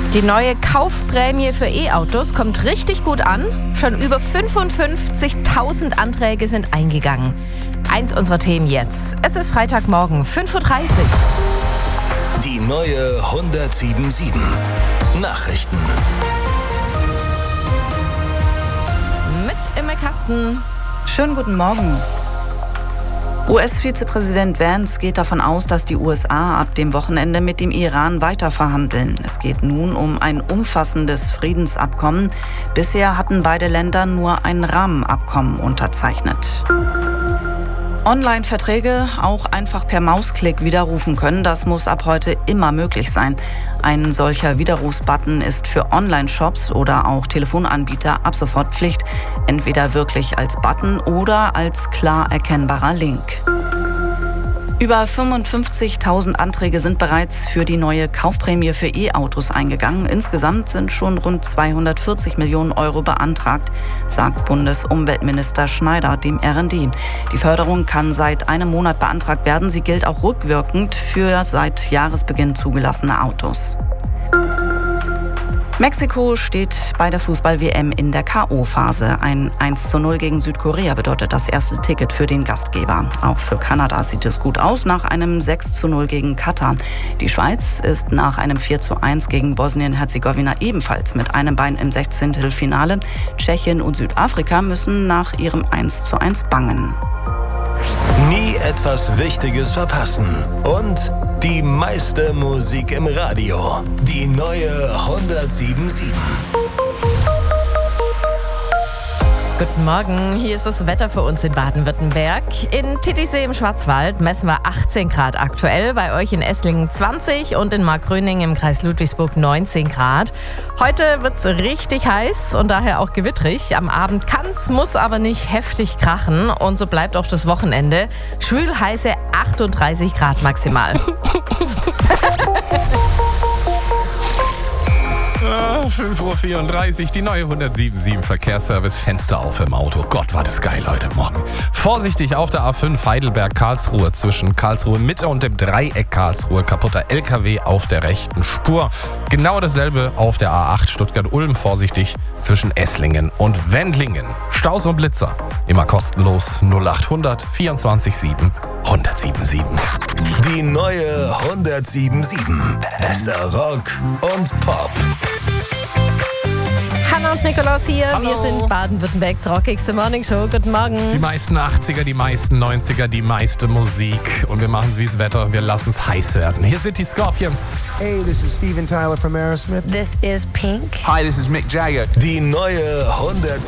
Die neue Kaufprämie für E-Autos kommt richtig gut an. Schon über 55.000 Anträge sind eingegangen. Eins unserer Themen jetzt. Es ist Freitagmorgen, 5:30 Uhr. Die neue 107.7 Nachrichten. Mit Imme Kasten. Schönen guten Morgen. US-Vizepräsident Vance geht davon aus, dass die USA ab dem Wochenende mit dem Iran weiter verhandeln. Es geht nun um ein umfassendes Friedensabkommen. Bisher hatten beide Länder nur ein Rahmenabkommen unterzeichnet. Online-Verträge auch einfach per Mausklick widerrufen können, das muss ab heute immer möglich sein. Ein solcher Widerrufsbutton ist für Online-Shops oder auch Telefonanbieter ab sofort Pflicht, entweder wirklich als Button oder als klar erkennbarer Link. Über 55.000 Anträge sind bereits für die neue Kaufprämie für E-Autos eingegangen. Insgesamt sind schon rund 240 Millionen Euro beantragt, sagt Bundesumweltminister Schneider dem RND. Die Förderung kann seit einem Monat beantragt werden. Sie gilt auch rückwirkend für seit Jahresbeginn zugelassene Autos. Mexiko steht bei der Fußball-WM in der K.O.-Phase. Ein 1:0 gegen Südkorea bedeutet das erste Ticket für den Gastgeber. Auch für Kanada sieht es gut aus nach einem 6:0 gegen Katar. Die Schweiz ist nach einem 4:1 gegen Bosnien-Herzegowina ebenfalls mit einem Bein im 16. Finale. Tschechien und Südafrika müssen nach ihrem 1:1 bangen. Nie etwas Wichtiges verpassen. Und die meiste Musik im Radio. Die neue 107.7. Guten Morgen, hier ist das Wetter für uns in Baden-Württemberg. In Titisee im Schwarzwald messen wir 18 Grad aktuell, bei euch in Esslingen 20 und in Markgröning im Kreis Ludwigsburg 19 Grad. Heute wird es richtig heiß und daher auch gewittrig. Am Abend muss aber nicht heftig krachen und so bleibt auch das Wochenende. Schwül heiße 38 Grad maximal. 5:34 Uhr, die neue 107.7 Verkehrsservice, Fenster auf im Auto. Gott, war das geil heute Morgen. Vorsichtig auf der A5 Heidelberg-Karlsruhe zwischen Karlsruhe Mitte und dem Dreieck Karlsruhe. Kaputter LKW auf der rechten Spur. Genau dasselbe auf der A8 Stuttgart-Ulm. Vorsichtig zwischen Esslingen und Wendlingen. Staus und Blitzer. Immer kostenlos 0800 24 7 107.7. Die neue 107.7. Bester Rock und Pop. Hanna und Nikolaus hier. Hallo. Wir sind Baden-Württembergs rockigste Morningshow. Guten Morgen. Die meisten 80er, die meisten 90er, die meiste Musik. Und wir machen es wie das Wetter, wir lassen es heiß werden. Hier sind die Scorpions. Hey, this is Steven Tyler from Aerosmith. This is Pink. Hi, this is Mick Jagger. Die neue 107.7.